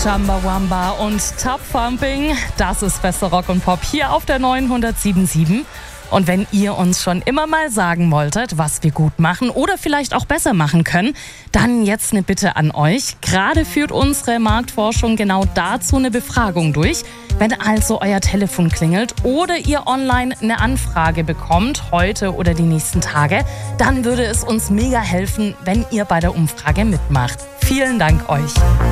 Chumbawamba und Top Thumping, das ist beste Rock und Pop hier auf der 907.7. Und wenn ihr uns schon immer mal sagen wolltet, was wir gut machen oder vielleicht auch besser machen können, dann jetzt eine Bitte an euch. Gerade führt unsere Marktforschung genau dazu eine Befragung durch. Wenn also euer Telefon klingelt oder ihr online eine Anfrage bekommt, heute oder die nächsten Tage, dann würde es uns mega helfen, wenn ihr bei der Umfrage mitmacht. Vielen Dank euch.